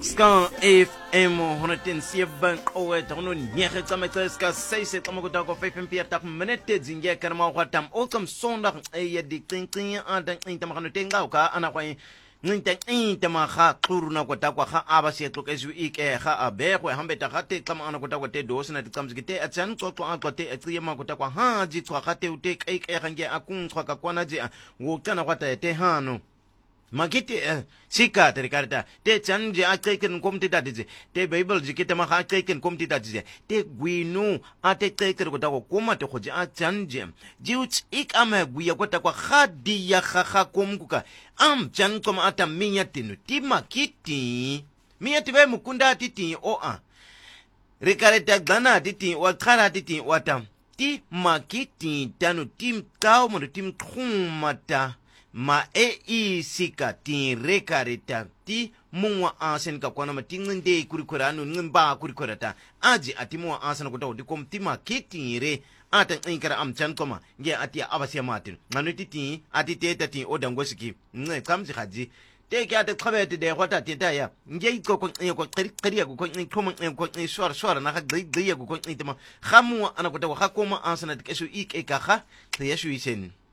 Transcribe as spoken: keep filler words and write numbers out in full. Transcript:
Ska F M honderdzeven qowetha kunonyege tsametse ska seyise xamokuta ko five M P tak minute dzinge kana ma kwatam okam sondag eye diqincin anda inta makano tenga ka ana kwa nginta inta makha quruna kota kwa kha abasetlo kezu ikega abegwe hambeta gate xama ana kota kwate dosina ticamzikite atsan xoxo aqote eciyema kota kwa haji xwa gate ute ikega nge akunxwa ka kwana je woqana kwata te hano Magiti sika terikarta te chanje a teken komti dadize te bible jikete ma ha teken komti dadize te gwinu a te teken ko ta ko koma te khoje a chanje jiuch ik ama guya ko ta kwa khadi ya kha komkuka am chan koma ata minya tinu ti makiti minya ti ve mukunda titi o a rikareta glana titi wa khara titi watam ti makiti tanu tim tao mo tim khumata ma e i sika tin rekareta ti mungwa asen ka kwana matingende kurikoranu ngimba kurikorata aji ati mungwa asen ko tawdi kom ti ma kitire ata inkara amchan koma nge ati abasya matin nganu titi ati teta ti odangosiki nge kamzi haji te ke ate khabete de khota teta ya nge ko ko ko qariya ko ko khoma ko swar swar na khadi diya ko ko itama khamu ana ko taw khakoma asen ati kesu ik e ka kha yeshu isen